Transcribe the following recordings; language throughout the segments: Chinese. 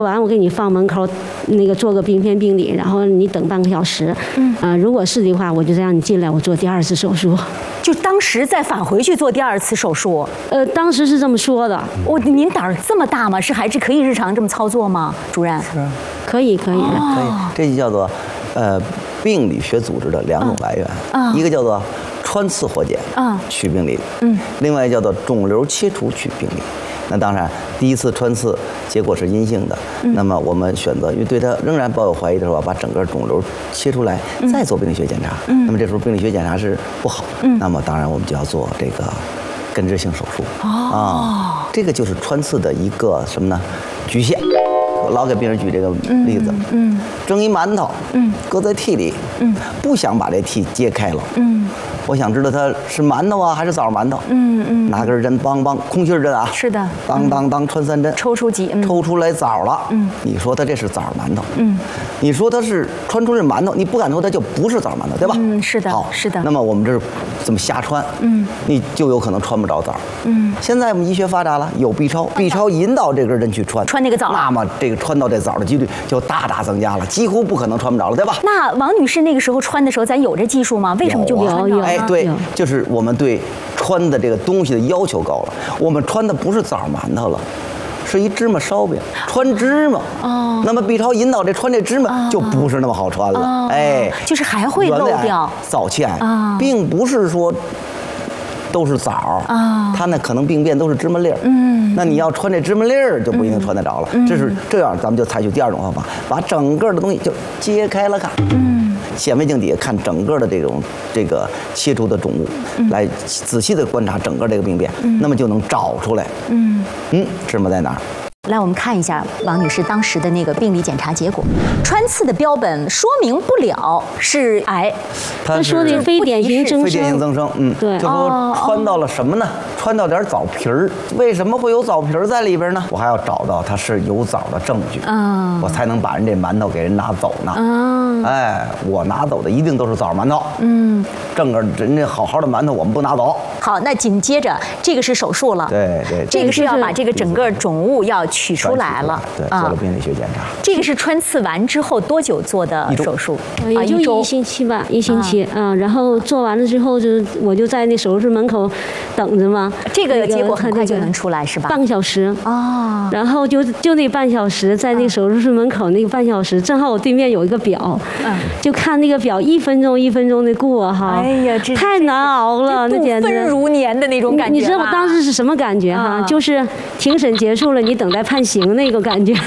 完我给你放门口，那个做个冰片病理，然后你等半个小时。如果是的话，我就让你进来，我做第2次手术。 就当时再返回去做第2次手术？ 当时是这么说的。 您胆儿这么大吗？是还是可以日常这么操作吗，主任？ 是， 可以。 可以，这就叫做病理学组织的2种来源，一个叫做穿刺活检取病理，另外叫做肿瘤切除取病理。那当然，第1次穿刺结果是阴性的，那么我们选择，因为对它仍然抱有怀疑的时候，把整个肿瘤切出来，再做病理学检查。那么这时候病理学检查是不好，那么当然我们就要做这个根治性手术。这个就是穿刺的一个什么呢？局限。我老给病人举这个例子，蒸一馒头，搁在屉里，不想把这屉揭开了，我想知道它是馒头啊还是枣馒头，拿根针梆梆，空心针啊， 是的， 当当当穿3针，抽出来枣了，你说它这是枣馒头，你说它是穿出这馒头，你不敢说它就不是枣馒头，对吧？ 是的， 好， 是的。 那么我们这是这么瞎穿，你就有可能穿不着枣。现在我们医学发达了，有 B 超，B 超引导这根针去穿那个枣， 那么这个穿到这枣的几率就大大增加了，几乎不可能穿不着了，对吧？ 那王女士那个时候穿的时候，咱有这技术吗？为什么就没穿着？ 哎，对，就是我们对穿的这个东西的要求高了，我们穿的不是枣馒头了。是一芝麻烧饼，穿芝麻那么 B 超引导穿这芝麻就不是那么好穿了，哎， 就是还会漏掉早期癌，并不是说都是枣它那可能病变都是芝麻粒儿，那你要穿这芝麻粒儿就不一定穿得着了，这样咱们就采取第2种方法，把整个的东西就揭开了看，显微镜底下看整个的这个切除的肿物，来仔细的观察整个这个病变，那么就能找出来，芝麻在哪儿。 来，我们看一下王女士当时的那个病理检查结果，穿刺的标本说明不了是癌， 他说的非典型增生， 对， 就说穿到了什么呢？穿到点枣皮儿，为什么会有枣皮儿在里边呢？我还要找到它是有枣的证据，我才能把人这馒头给人拿走呢。哎，我拿走的一定都是枣馒头，正个人家好好的馒头我们不拿走。 好，那紧接着这个是手术了， 对， 这个是要把这个整个肿物要取出来了， 对，做了病理学检查。 这个是穿刺完之后多久做的手术？ 也就1星期吧，1星期然后做完了之后我就在那手术室门口等着嘛。 这个结果很快就能出来是吧？ 半个小时然后就那半小时，在那个手术室门口那个半小时，正好我对面有一个表，就看那个表1分钟1分钟的过哈。 哎呀，这太难熬了，那简直度分如年的那种感觉。 你知道我当时是什么感觉哈？就是庭审结束了，你等待判刑那个感觉。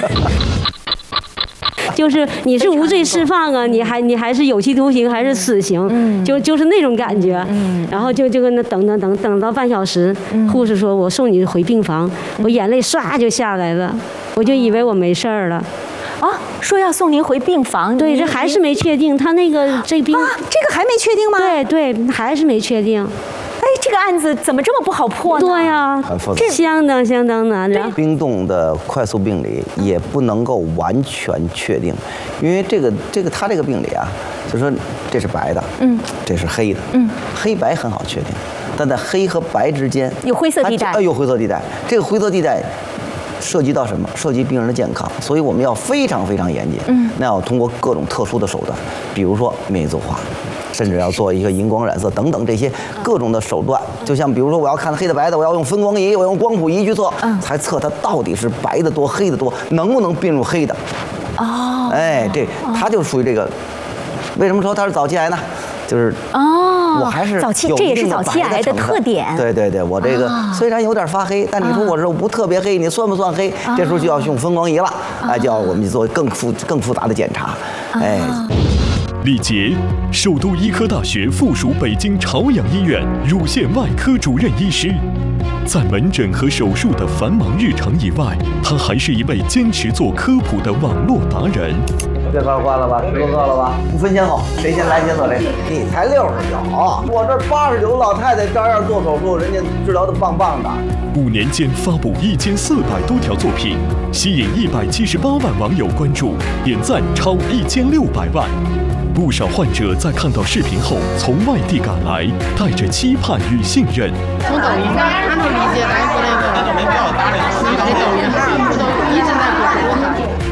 就是你是无罪释放啊，你还是有期徒刑还是死刑，就是那种感觉。然后就跟那等到半小时，护士说我送你回病房，我眼泪唰就下来了，我就以为我没事儿了。 说要送您回病房， 对，这还是没确定，他那个这病这个还没确定吗？ 对，还是没确定。 哎，这个案子怎么这么不好破呢？ 对呀，这相当难。 冰冻的快速病理也不能够完全确定，因为他这个病理啊，就说这是白的，这是黑的，黑白很好确定，但在黑和白之间有灰色地带， 有灰色地带，这个灰色地带涉及到什么？涉及病人的健康，所以我们要非常非常严谨。那要通过各种特殊的手段，比如说免疫作化，甚至要做一个荧光染色等等这些各种的手段。就像比如说我要看黑的白的，我要用分光仪，我用光谱仪去测，才测它到底是白的多黑的多，能不能并入黑的。哎，它就属于这个。为什么说它是早期癌呢？就是我还是早期，这也是早期癌的特点。 对，我这个虽然有点发黑，但你说我这不特别黑，你算不算黑？这时候就要用分光仪了，就要我们做更复杂的检查。 李杰，首都医科大学附属北京朝阳医院乳腺外科主任医师，在门诊和手术的繁忙日程以外，他还是一位坚持做科普的网络达人。 这块换了吧，10多个了吧？不分先后，谁先来先做谁。你才69，我这89老太太照样做手术，人家治疗的棒棒的。 5年间发布1400多条作品，吸引178万网友关注，点赞超1600万。不少患者在看到视频后，从外地赶来，带着期盼与信任。 从抖音上看到理解大夫那个，你这抖音号不都一直在